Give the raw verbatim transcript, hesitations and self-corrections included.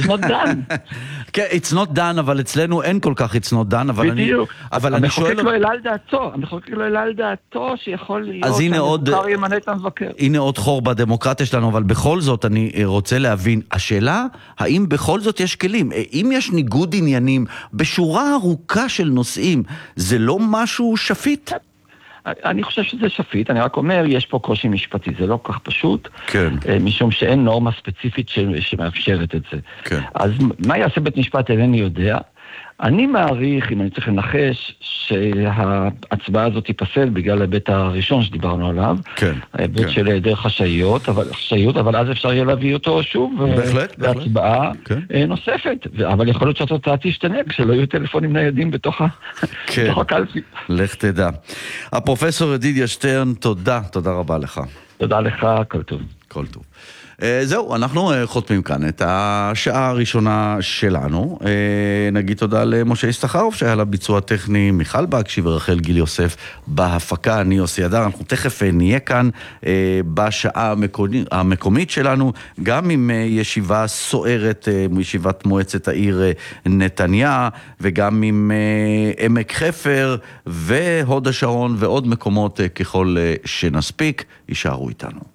not done. כן, it's not done, אבל אצלנו אין כל כך it's not done, אבל אני... בדיוק. אבל אני שואל... המחוקק לא העלה על דעתו, המחוקק לא העלה על דעתו שיכול להיות שהמבוקר ימנה את המבקר. הנה עוד חור בדמוקרטיה שלנו, אבל בכל זאת אני רוצה להבין, השאלה, האם בכל זאת יש כלים? אם יש ניגוד עניינים בשורה ארוכה של נושאים, זה לא משהו שפיט? אני חושב שזה שפיט, אני רק אומר, יש פה קושי משפטי, זה לא כך פשוט, כן. משום שאין נורמה ספציפית שמאפשרת את זה. כן. אז מה יעשה בית משפט אינני יודע, אני מעריך, אם אני צריך לנחש, שההצבעה הזאת תיפסל בגלל ההיבט הראשון שדיברנו עליו, כן, ההיבט כן. של היעדר חשאיות, אבל חשאיות, אבל אז אפשר יהיה להביא אותו שוב, בהחלט, להצבעה כן. נוספת, אבל יכול להיות שהתוצאה תשתנה, כשלא יהיו טלפונים ניידים בתוך כן. הקלפי. לך תדע. הפרופסור ידידיה שטרן, תודה, תודה רבה לך. תודה לך, כל טוב. כל טוב. זהו, אנחנו חותמים כאן את השעה הראשונה שלנו. נגיד תודה למשה יששכרוף שהיה לביצוע טכני, מיכל בקשי ורחל גיל יוסף בהפקה, אני יוסי אדר. אנחנו תכף נהיה כאן בשעה המקומית שלנו, גם עם ישיבה סוערת, ישיבת מועצת העיר נתניה, וגם עם עמק חפר והוד השרון ועוד מקומות ככל שנספיק. יישארו איתנו.